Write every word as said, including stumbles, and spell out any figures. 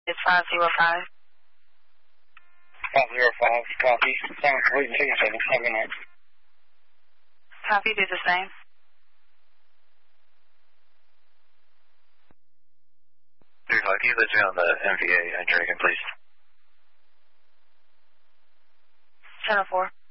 It's five zero five. five zero five, copy. Thanks, wait and see a second. Have a good night. Copy, do the same. three five, can you let me on the M V A and Dragon, please? ten oh four.